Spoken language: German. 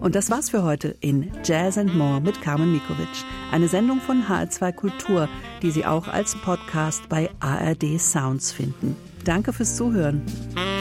Und das war's für heute in Jazz and More mit Carmen Mikovic. Eine Sendung von HR2 Kultur, die Sie auch als Podcast bei ARD Sounds finden. Danke fürs Zuhören.